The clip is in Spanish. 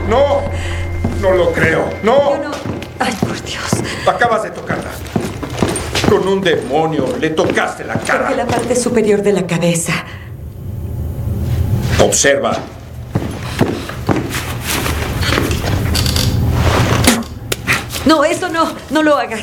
¡No! No lo creo. ¡No! Yo no... Ay, por Dios. Acabas de tocarla. Con un demonio le tocaste la cara. Porque la parte superior de la cabeza. Observa. No, eso no. No lo hagas.